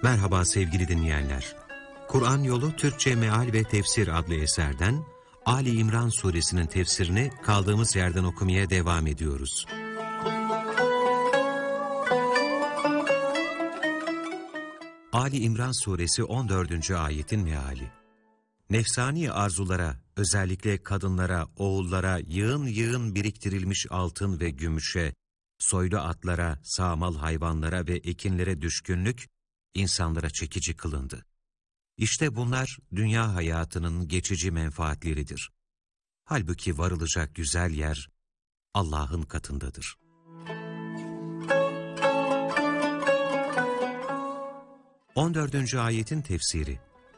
Merhaba sevgili dinleyenler. Kur'an Yolu Türkçe Meal ve Tefsir adlı eserden Ali İmran suresinin tefsirini kaldığımız yerden okumaya devam ediyoruz. Ali İmran suresi 14. ayetin meali. Nefsani arzulara, özellikle kadınlara, oğullara yığın yığın biriktirilmiş altın ve gümüşe, soylu atlara, sağmal hayvanlara ve ekinlere düşkünlük, insanlara çekici kılındı. İşte bunlar dünya hayatının geçici menfaatleridir. Halbuki varılacak güzel yer Allah'ın katındadır. On ayetin tefsiri.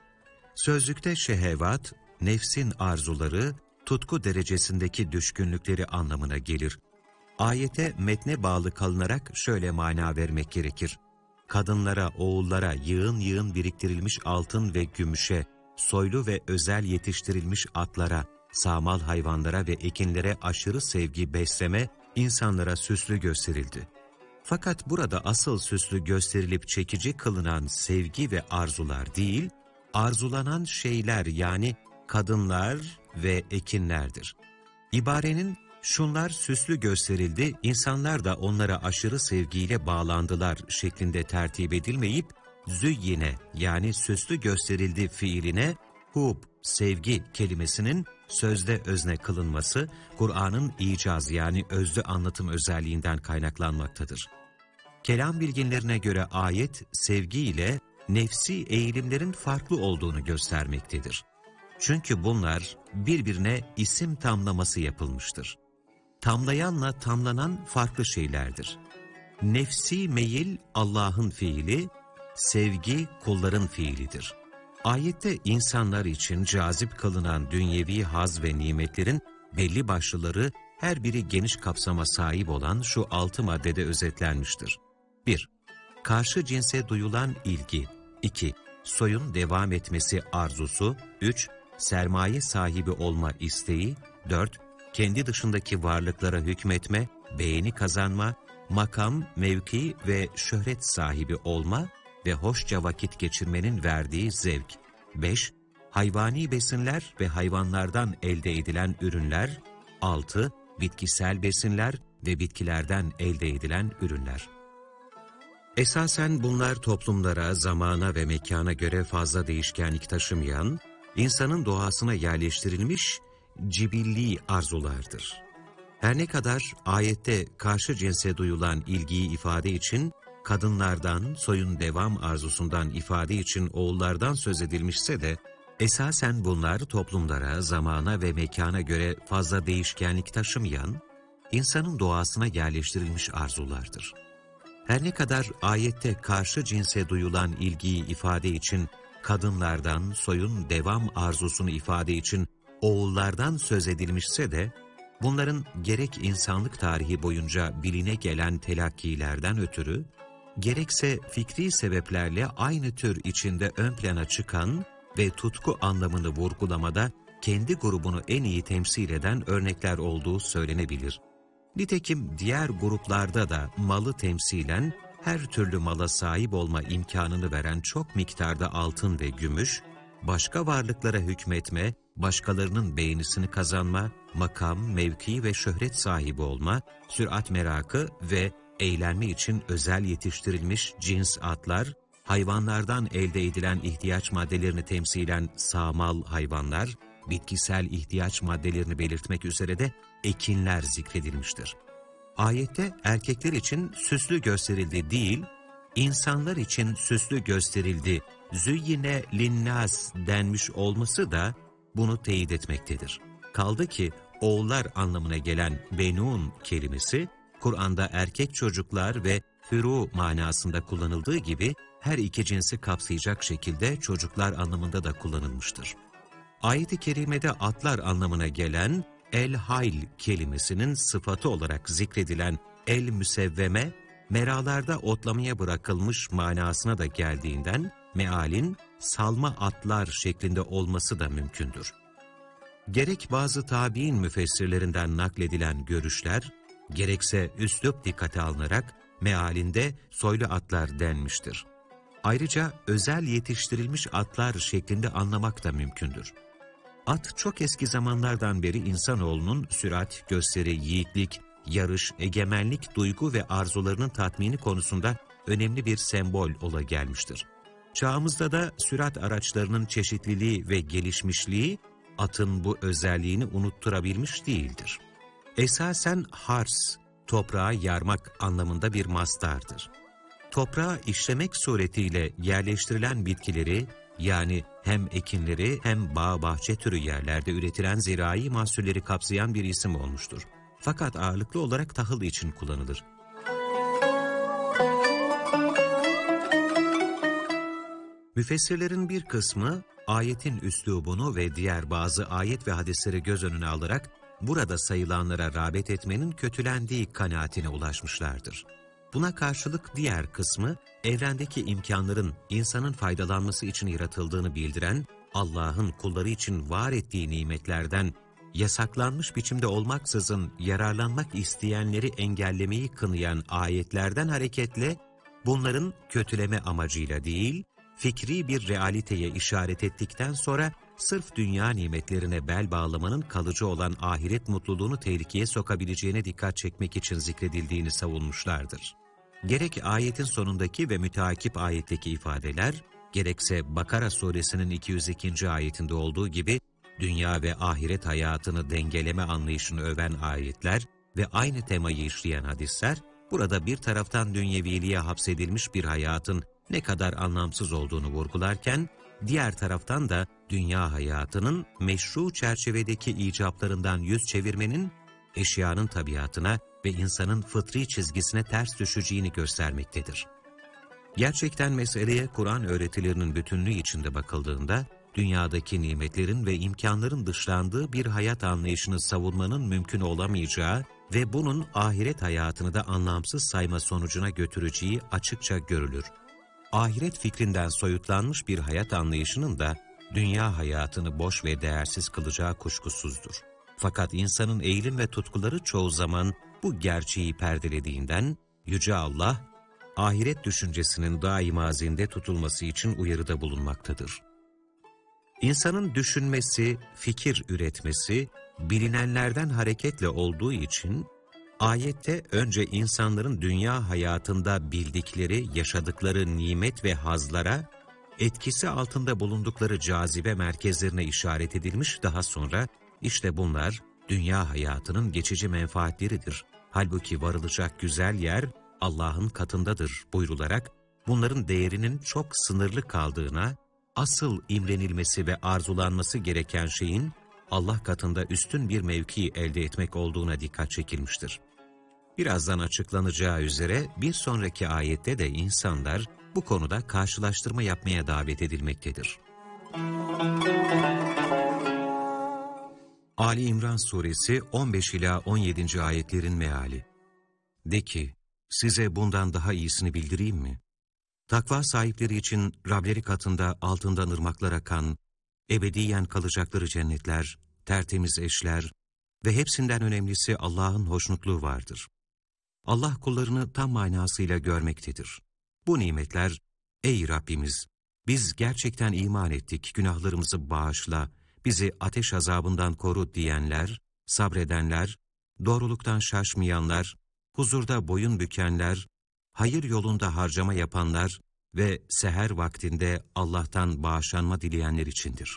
Sözlükte şehevat, nefsin arzuları, tutku derecesindeki düşkünlükleri anlamına gelir. Ayete metne bağlı kalınarak şöyle mana vermek gerekir. Kadınlara, oğullara yığın yığın biriktirilmiş altın ve gümüşe, soylu ve özel yetiştirilmiş atlara, sağmal hayvanlara ve ekinlere aşırı sevgi besleme, insanlara süslü gösterildi. Fakat burada asıl süslü gösterilip çekici kılınan sevgi ve arzular değil, arzulanan şeyler yani kadınlar ve ekinlerdir. İbarenin şunlar süslü gösterildi, insanlar da onlara aşırı sevgiyle bağlandılar şeklinde tertip edilmeyip, züyyine yani süslü gösterildi fiiline, hub, sevgi kelimesinin sözde özne kılınması, Kur'an'ın icaz yani özlü anlatım özelliğinden kaynaklanmaktadır. Kelam bilginlerine göre ayet, sevgi ile nefsi eğilimlerin farklı olduğunu göstermektedir. Çünkü bunlar birbirine isim tamlaması yapılmıştır. Tamlayanla tamlanan farklı şeylerdir. Nefsi meyil Allah'ın fiili, sevgi kulların fiilidir. Ayette insanlar için cazip kılınan dünyevi haz ve nimetlerin belli başlıları her biri geniş kapsama sahip olan şu 6 maddede özetlenmiştir. 1. Karşı cinse duyulan ilgi. 2. Soyun devam etmesi arzusu. 3. Sermaye sahibi olma isteği. 4. Kendi dışındaki varlıklara hükmetme, beğeni kazanma, makam, mevki ve şöhret sahibi olma ve hoşça vakit geçirmenin verdiği zevk. 5. Hayvani besinler ve hayvanlardan elde edilen ürünler. 6. Bitkisel besinler ve bitkilerden elde edilen ürünler. Esasen bunlar toplumlara, zamana ve mekana göre fazla değişkenlik taşımayan, insanın doğasına yerleştirilmiş cibilli arzulardır. Her ne kadar ayette karşı cinse duyulan ilgiyi ifade için, kadınlardan, soyun devam arzusundan ifade için oğullardan söz edilmişse de, esasen bunlar toplumlara, zamana ve mekana göre fazla değişkenlik taşımayan, insanın doğasına yerleştirilmiş arzulardır. Her ne kadar ayette karşı cinse duyulan ilgiyi ifade için, kadınlardan, soyun devam arzusunu ifade için oğullardan söz edilmişse de, bunların gerek insanlık tarihi boyunca biline gelen telakkilerden ötürü, gerekse fikri sebeplerle aynı tür içinde ön plana çıkan ve tutku anlamını vurgulamada kendi grubunu en iyi temsil eden örnekler olduğu söylenebilir. Nitekim diğer gruplarda da malı temsilen her türlü mala sahip olma imkanını veren çok miktarda altın ve gümüş, başka varlıklara hükmetme, başkalarının beğenisini kazanma, makam, mevki ve şöhret sahibi olma, sürat merakı ve eğlenme için özel yetiştirilmiş cins atlar, hayvanlardan elde edilen ihtiyaç maddelerini temsilen sağmal hayvanlar, bitkisel ihtiyaç maddelerini belirtmek üzere de ekinler zikredilmiştir. Ayette erkekler için süslü gösterildi değil, insanlar için süslü gösterildi, züyyine linnâs denmiş olması da bunu teyit etmektedir. Kaldı ki oğullar anlamına gelen benun kelimesi, Kur'an'da erkek çocuklar ve hürû manasında kullanıldığı gibi her iki cinsi kapsayacak şekilde çocuklar anlamında da kullanılmıştır. Ayet-i kerimede atlar anlamına gelen el-hayl kelimesinin sıfatı olarak zikredilen el-müsevveme, meralarda otlamaya bırakılmış manasına da geldiğinden mealin salma atlar şeklinde olması da mümkündür. Gerek bazı tabi'in müfessirlerinden nakledilen görüşler, gerekse üslup dikkate alınarak mealinde soylu atlar denmiştir. Ayrıca özel yetiştirilmiş atlar şeklinde anlamak da mümkündür. At çok eski zamanlardan beri insanoğlunun sürat, gösteri, yiğitlik, yarış, egemenlik, duygu ve arzularının tatmini konusunda önemli bir sembol ola gelmiştir. Çağımızda da sürat araçlarının çeşitliliği ve gelişmişliği atın bu özelliğini unutturabilmiş değildir. Esasen hars, toprağı yarmak anlamında bir mastardır. Toprağı işlemek suretiyle yerleştirilen bitkileri, yani hem ekinleri hem bağ bahçe türü yerlerde üretilen zirai mahsulleri kapsayan bir isim olmuştur. Fakat ağırlıklı olarak tahıl için kullanılır. Müfessirlerin bir kısmı ayetin üslubunu ve diğer bazı ayet ve hadisleri göz önüne alarak burada sayılanlara rağbet etmenin kötülendiği kanaatine ulaşmışlardır. Buna karşılık diğer kısmı evrendeki imkanların insanın faydalanması için yaratıldığını bildiren, Allah'ın kulları için var ettiği nimetlerden yasaklanmış biçimde olmaksızın yararlanmak isteyenleri engellemeyi kınayan ayetlerden hareketle bunların kötüleme amacıyla değil, fikri bir realiteye işaret ettikten sonra sırf dünya nimetlerine bel bağlamanın kalıcı olan ahiret mutluluğunu tehlikeye sokabileceğine dikkat çekmek için zikredildiğini savunmuşlardır. Gerek ayetin sonundaki ve müteakip ayetteki ifadeler, gerekse Bakara suresinin 202. ayetinde olduğu gibi dünya ve ahiret hayatını dengeleme anlayışını öven ayetler ve aynı temayı işleyen hadisler, burada bir taraftan dünyeviliğe hapsedilmiş bir hayatın ne kadar anlamsız olduğunu vurgularken, diğer taraftan da dünya hayatının meşru çerçevedeki icaplarından yüz çevirmenin, eşyanın tabiatına ve insanın fıtri çizgisine ters düşeceğini göstermektedir. Gerçekten meseleye Kur'an öğretilerinin bütünlüğü içinde bakıldığında, dünyadaki nimetlerin ve imkanların dışlandığı bir hayat anlayışını savunmanın mümkün olamayacağı ve bunun ahiret hayatını da anlamsız sayma sonucuna götüreceği açıkça görülür. Ahiret fikrinden soyutlanmış bir hayat anlayışının da dünya hayatını boş ve değersiz kılacağı kuşkusuzdur. Fakat insanın eğilim ve tutkuları çoğu zaman bu gerçeği perdelediğinden Yüce Allah, ahiret düşüncesinin daima zinde tutulması için uyarıda bulunmaktadır. İnsanın düşünmesi, fikir üretmesi, bilinenlerden hareketle olduğu için, ayette önce insanların dünya hayatında bildikleri, yaşadıkları nimet ve hazlara, etkisi altında bulundukları cazibe merkezlerine işaret edilmiş, daha sonra işte bunlar dünya hayatının geçici menfaatleridir. Halbuki varılacak güzel yer Allah'ın katındadır buyrularak, bunların değerinin çok sınırlı kaldığına, asıl imrenilmesi ve arzulanması gereken şeyin Allah katında üstün bir mevki elde etmek olduğuna dikkat çekilmiştir. Birazdan açıklanacağı üzere bir sonraki ayette de insanlar bu konuda karşılaştırma yapmaya davet edilmektedir. Ali İmran suresi 15 ila 17. ayetlerin meali. De ki, size bundan daha iyisini bildireyim mi? Takva sahipleri için Rableri katında altından ırmaklar akan, ebediyen kalacakları cennetler, tertemiz eşler ve hepsinden önemlisi Allah'ın hoşnutluğu vardır. Allah kullarını tam manasıyla görmektedir. Bu nimetler, ey Rabbimiz, biz gerçekten iman ettik, günahlarımızı bağışla, bizi ateş azabından koru diyenler, sabredenler, doğruluktan şaşmayanlar, huzurda boyun bükenler, hayır yolunda harcama yapanlar ve seher vaktinde Allah'tan bağışlanma dileyenler içindir.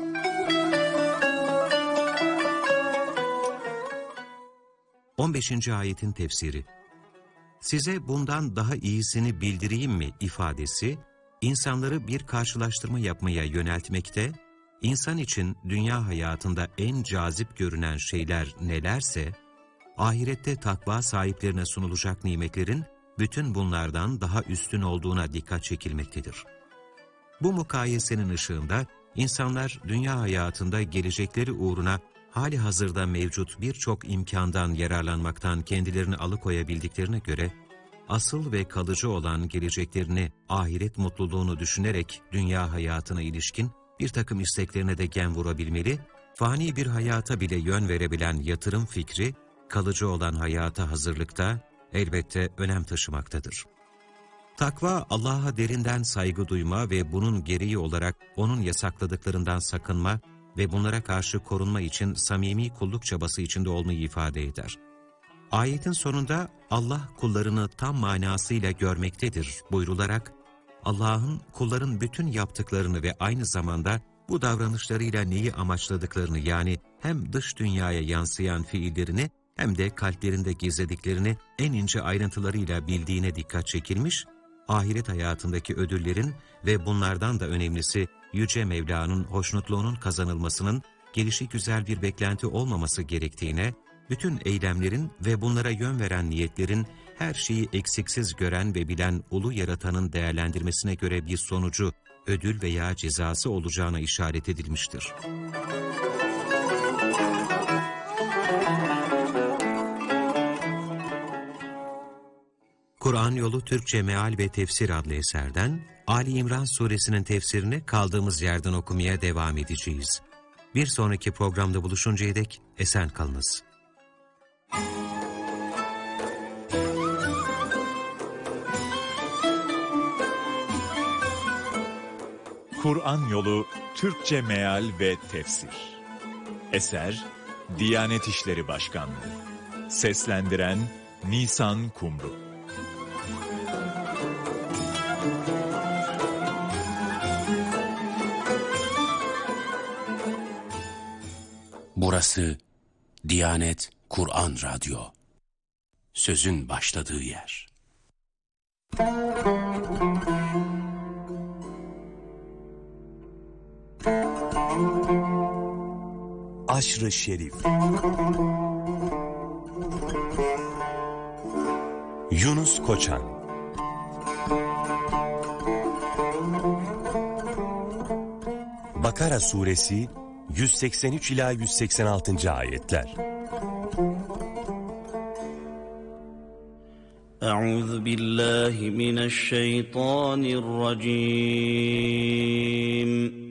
On 15. ayetin tefsiri. Size bundan daha iyisini bildireyim mi ifadesi, insanları bir karşılaştırma yapmaya yöneltmekte, insan için dünya hayatında en cazip görünen şeyler nelerse, ahirette takva sahiplerine sunulacak nimetlerin bütün bunlardan daha üstün olduğuna dikkat çekilmektedir. Bu mukayesenin ışığında insanlar dünya hayatında gelecekleri uğruna hali hazırda mevcut birçok imkandan yararlanmaktan kendilerini alıkoyabildiklerine göre, asıl ve kalıcı olan geleceklerini, ahiret mutluluğunu düşünerek dünya hayatına ilişkin bir takım isteklerine de gen vurabilmeli, fani bir hayata bile yön verebilen yatırım fikri, kalıcı olan hayata hazırlıkta elbette önem taşımaktadır. Takva, Allah'a derinden saygı duyma ve bunun gereği olarak O'nun yasakladıklarından sakınma ve bunlara karşı korunma için samimi kulluk çabası içinde olmayı ifade eder. Ayetin sonunda Allah kullarını tam manasıyla görmektedir buyrularak, Allah'ın kulların bütün yaptıklarını ve aynı zamanda bu davranışlarıyla neyi amaçladıklarını, yani hem dış dünyaya yansıyan fiillerini hem de kalplerinde gizlediklerini en ince ayrıntılarıyla bildiğine dikkat çekilmiş, ahiret hayatındaki ödüllerin ve bunlardan da önemlisi Yüce Mevla'nın hoşnutluğunun kazanılmasının gelişigüzel bir beklenti olmaması gerektiğine, bütün eylemlerin ve bunlara yön veren niyetlerin her şeyi eksiksiz gören ve bilen ulu yaratanın değerlendirmesine göre bir sonucu, ödül veya cezası olacağına işaret edilmiştir. Kur'an Yolu Türkçe Meal ve Tefsir adlı eserden Ali İmran Suresinin tefsirini kaldığımız yerden okumaya devam edeceğiz. Bir sonraki programda buluşuncaya dek esen kalınız. Kur'an Yolu Türkçe Meal ve Tefsir. Eser Diyanet İşleri Başkanlığı. Seslendiren Nisan Kumru. Burası Diyanet Kur'an Radyo. Sözün başladığı yer. Aşr-ı Şerif. Yunus Koçan. Bakara Suresi 183 ila 186. ayetler. Euzu billahi mineşşeytanirracim.